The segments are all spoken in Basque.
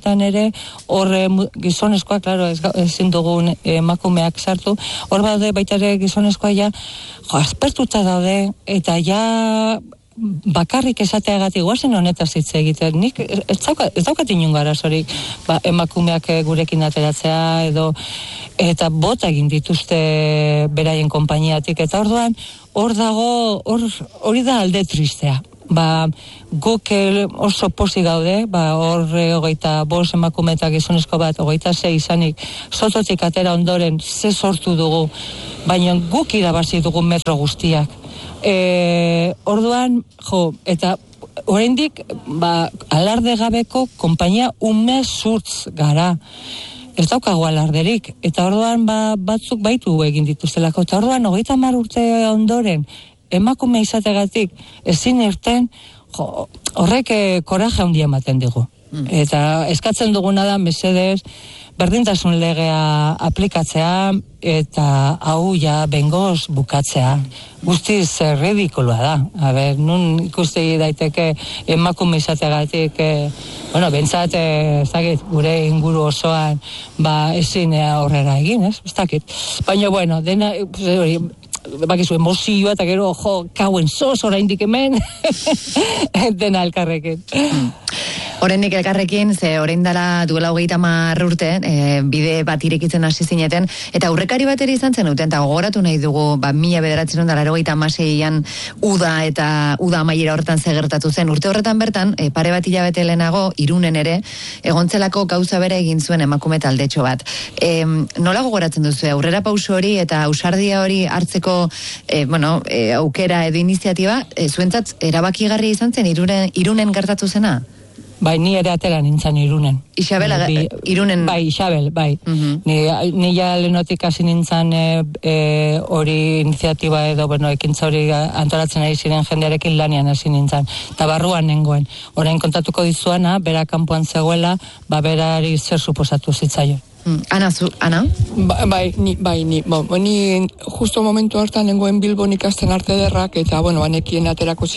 honetan ere, hor gizonezkoa, klaro, ezin dugun emakumeak sartu, hor baude baita ere gizonezkoa ja, aspertuta daude, eta ja bakarrik esateagatik guazen honetaz hitz egiten. Nik ez daukat inungo arazorik emakumeak gurekin ateratzea eta bota egin dituzte beraien konpainiatik, eta orduan hori da alde tristea. Guk oso posi gaude, hor 25 emakume eta gizonezko bat, 26 izanik, sototik atera ondoren ze sortu dugu, baina guk irabazi dugu metro guztiak. Orduan, eta oraindik alarde gabeko konpainia umezurtz gara. Ez daukagu alarderik, eta orduan batzuk baitu egin dituztelako, eta orduan 30 urte ondoren emakume izategatik ezin irten, horrek koraje handia ematen digu. Eta eskatzen duguna da, mesedez, berdintasun legea aplikatzea, eta hau ja bengoz bukatzea. Guztiz ridikuloa da. Nun ikusti daiteke emakume izategatik, bentsat, gure inguru osoan, ezin aurrera egin, ez dakit. Baina, dena, bakizu, emozioa, eta gero, kauen zoz, oraindik hemen, dena elkarrekin. Oraindik elkarrekin, ze orain dela duela 30 urte, bide bat irekitzen hasi zineten, eta aurrekari bat ere izan zen duten, eta gogoratu nahi dugu, 1986an uda eta uda amaiera horretan zegertatu zen. Urte horretan bertan, pare bat hilabete lehenago, Irunen ere, egontzelako gauza bere egin zuen emakume taldetxo bat. Nola gogoratzen duzu, aurrera pauso hori eta ausardia hori hartzeko aukera edo iniziatiba, zuentzat erabakigarria izan zen Irunen gertatu zena? Bai, ni ere atera nintzen Irunen. Isabel, Irunen... Bai, Isabel, bai. Ni ja lehenotik hasi nintzen hori iniziatiba edo, ekintza hori antolatzen ari ziren jendearekin lanian hasi nintzen. Eta barruan nengoen. Orain kontatuko dizuana, bera kanpoan zegoela, berari zer suposatu zitzaio. Ana? Ni justo momentu hartan nengoen Bilbon ikasten arte derrak, eta, banekien aterako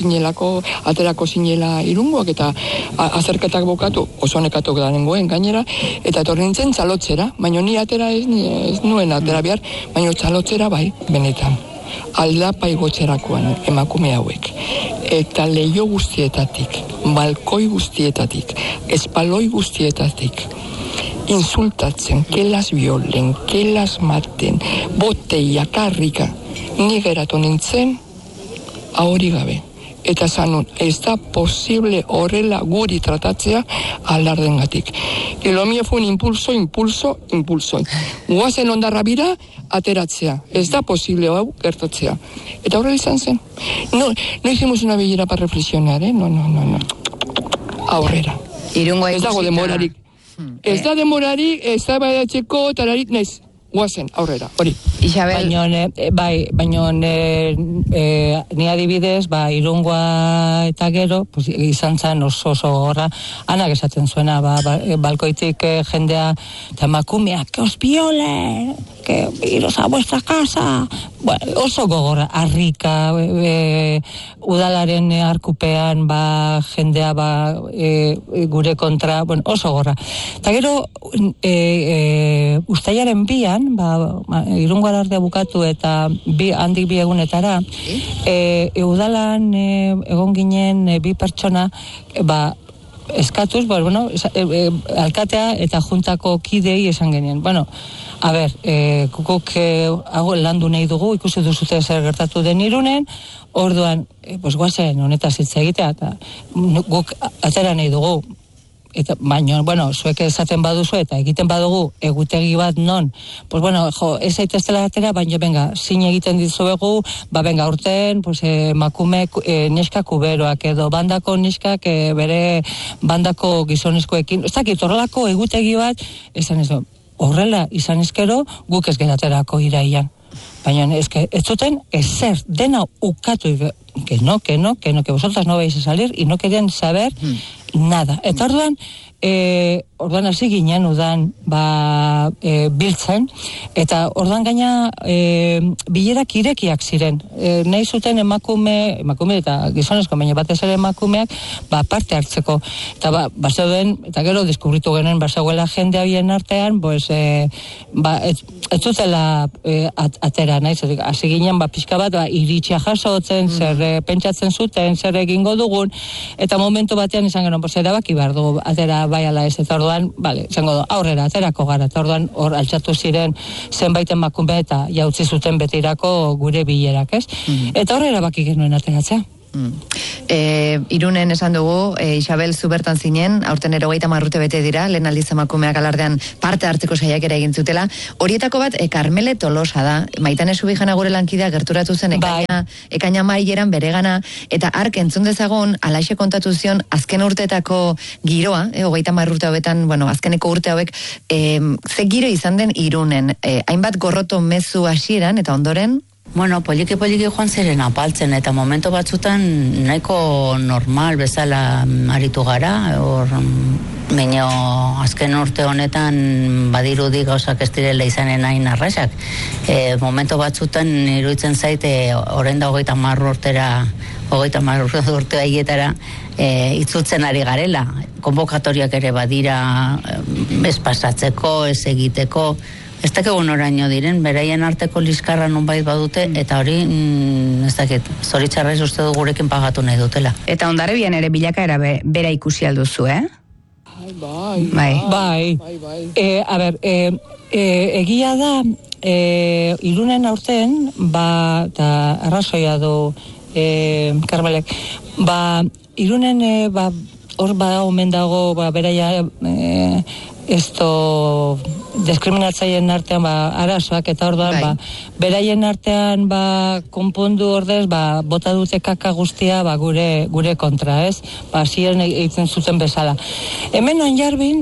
zinela Irungoak, eta azerketak bukatu, oso nekatok da nengoen gainera, eta etorri nintzen txalotzera, baina ni atera ez nuen atera behar, baina txalotzera bai, benetan. Aldapa igotxerakoan emakume hauek. Eta leio guztietatik, balkoi guztietatik, espaloi guztietatik, insultatzen, que las violen, que las maten, boteia, karrika, ni geratu nintzen, ahori gabe. Eta zanun, ez da posible horrela guri tratatzea alardengatik. Y lo mío fue un impulso. Guazen ondarra bira, ateratzea. Ez da posible hau gertatzea. Eta horrela izan zen. No hicimos una bilera para reflexionar, No. Aurrera. Ez dago demorarik. Ez da demorarik, ez da baiatxeko, tararik, naiz. Guazen, aurrera, hori. Isabel. Baina ni adibidez, Irungoa eta gero, izan zen oso gorra, anak esaten zuena, balkoitik jendea, eta emakumeak, que os viole, que iros a vuestra casa. Oso gogorra, harrika, udalaren arkupean, jendea, gure kontra, oso gorra. Eta gero, uztailaren bian, Irungo alardea bukatu eta handik 2 egunetara, udalan egon ginen 2 pertsona, eskatuz, alkatea eta juntako kidei esan genien. Kukuk landu nahi dugu, ikusi duzute zer gertatu den Irunen, orduan, guazen honetaz hitz egitea, eta guk atera nahi dugu. Baina, zuek esaten baduzu eta egiten badugu egutegi bat non, ez zaiteztela atera, baina, zin egiten dizuegu, urten, emakume neska kuberoak edo bandako neskak bere bandako gizonezkoekin, ez dakit, horrelako egutegi bat, horrela izan ezkero, guk ez geraterako iraian. Baina ez zuten ezer, dena ukatu que vosotras no vais a salir, y no querían saber nada. Eta orduan hasi ginen udan biltzen, eta orduan gaina bilerak irekiak ziren. Nahi zuten emakume eta gizonezko, baina batez ere emakumeak parte hartzeko. Eta bazeuden, eta gero deskubritu genuen bazegoela jende habien artean, ez zutela atera, nahi, hasi ginen pixka bat iritsia jasotzen, zer pentsatzen zuten, zer egingo dugun, eta momentu batean izan genuen, erabaki behar dugu atera bai ala ez, eta orduan, izango du, aurrera, aterako gara, eta orduan hor altxatu ziren zenbait emakume eta jautzi zuten betirako gure bilerak, ez? Eta horrela baki genuen ateratzea. Irunen esan dugu, Isabel zu bertan zinen, aurten 30 urte bete dira, lehen aldiz emakumeak alardean parte hartzeko saiakera egin zutela. Horietako bat, Karmele Tolosa da, Maitane Subijana gure lankidea gerturatu zen ekaina maileran beregana, eta ark entzun dezagun, alaxe kontatu zion, azken urteetako giroa, 30 urte hauetan, azkeneko urte hauek, ze giro izan den Irunen, hainbat gorroto mezu hasieran, eta ondoren? Poliki joan ziren apaltzen, eta momento batzutan nahiko normal bezala aritu gara, baina azken urte honetan badirudi gauzak ez direla izanen hain arrasak. Momento batzutan iruditzen zaite orain da 30 urte haietara itzultzen ari garela. Konbokatoriak ere badira ez pasatzeko, ez egiteko, ez dakigun oraino diren, beraien arteko liskarra nonbait badute, eta hori, ez dakit, zoritxarrez uste du gurekin pagatu nahi dutela. Eta Hondarribian ere bilakaera bera ikusi alduzu, Bai. Egia da, Irunen aurten, eta arrazoia du Karmelek, Irunen, hor omen dago, beraia, diskriminatzaien artean arazoak, eta orduan beraien artean konpondu ordez bota dute kaka guztia gure kontra, ez? Ziren egiten zuten bezala. Hemen Onjarbin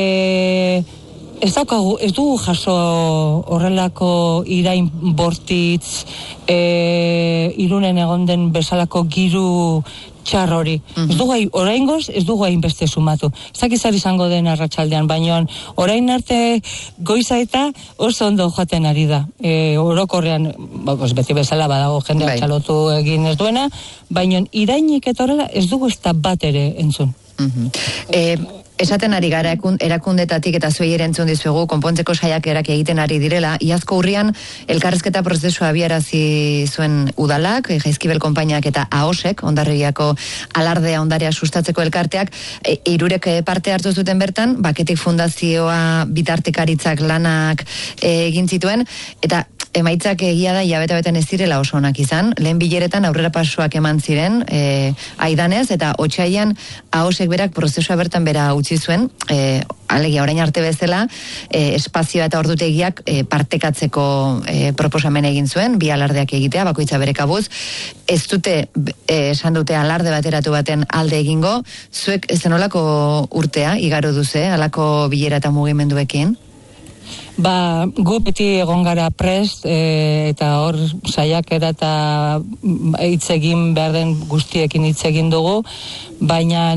ez dugu jaso horrelako irain bortitz Irunen egon den bezalako giru txar hori. Oraingoz ez dugu hainbeste sumatu. Ez dakizar izango den arratsaldean, baina orain arte goiza eta oso ondo joaten ari da. Orokorrean, beti bezala badago jendea txalotu egin ez duena, baina irainik eta horrela ez dugu ez da bat ere entzun. Esaten ari gara erakundetatik eta zuei ere entzun dizuegu konpontzeko saiakerak egiten ari direla. Iazko urrian elkarrezketa prozesua abiarazi zuen udalak, Jaizkibel konpainiak eta AOSek, Hondarribiako alardea ondarea sustatzeko elkarteak, hirurek parte hartu zuten bertan, Baketik Fundazioa bitartekaritzak lanak egin zituen, eta emaitzak egia da hilabete ez direla oso onak izan. Lehen bileretan aurrera pasoak eman ziren aidanez, eta otsailean AOSek berak prozesua bertan bera utzi zuen, alegia orain arte bezala, espazioa eta ordutegiak partekatzeko proposamen egin zuen, bi alardeak egitea, bakoitza bere kabuz. Ez dute, esan dute alarde bateratu baten alde egingo, zuek zenolako urtea igaro duze, alako bilera eta mugimenduekin? Gu beti egon gara prest, eta hor saiakera eta hitz egin behar den guztiekin hitz egin dugu, baina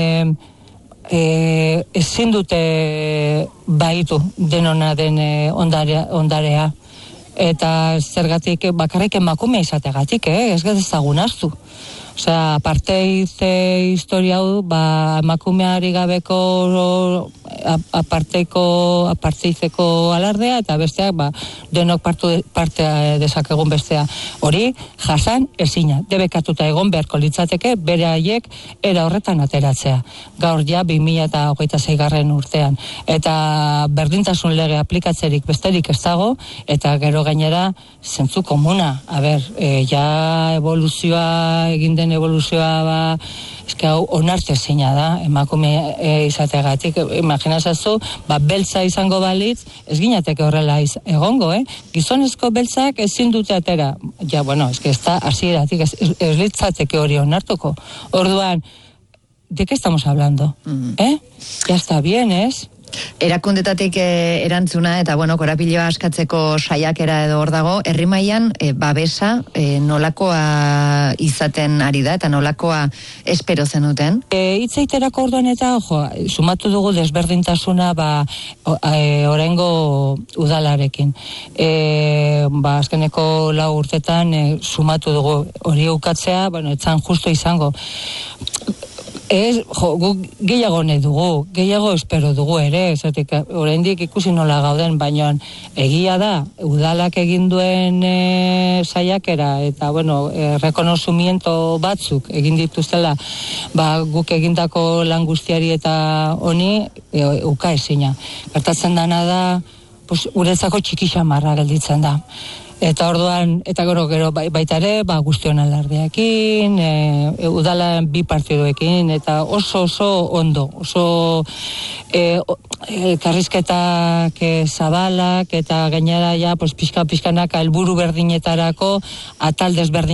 ezin dute baitu denona den ondarea. Eta zergatik bakarrik emakumea izategatik, ez gezagun hartu. Osea, historia hau, emakumeari gabeko aparteizeko alardea, eta besteak, denok parte dezakegun bestea. Hori, jasan ezina, debekatuta egon beharko litzateke, bere haiek era horretan ateratzea. Gaur ja, 2026 urtean. Eta berdintasun lege aplikatzerik besterik ez dago, eta gero gainera, zentzu komuna. Ja evoluzioa egin den evoluzioa hau onartezina da, emakume izategatik. Imaginazazu, beltza izango balitz, ez ginateke horrela egongo, gizonezko beltzak ezin dute atera. Ja, ez da hasieratik, ez litzateke hori onartuko. Orduan, ¿de qué estamos hablando? Ya está bien, ¿es? Erakundetatik erantzuna eta korapiloa askatzeko saiakera edo hor dago, herri mailan babesa nolakoa izaten ari da eta nolakoa espero zenuten? Hitzeiterako orduan eta sumatu dugu desberdintasuna oraingo udalarekin. Azkeneko 4 urtetan sumatu dugu hori ukatzea, etzan justo izango. Guk gehiago nahi dugu, gehiago espero dugu ere, oraindik ikusi nola gauden, baina egia da, udalak egin duen saiakera eta, rekonozumiento batzuk egin dituztela, guk egindako lan guztiari eta honi uka ezina. Gertatzen dana da, guretzako txiki xamarra gelditzen da. Eta orduan, eta gero baita ere, guztion alardeekin, udalan 2 partiduekin, eta oso ondo, oso elkarrizketak zabalak, eta gainera pixkanaka helburu berdinetarako atal desberdin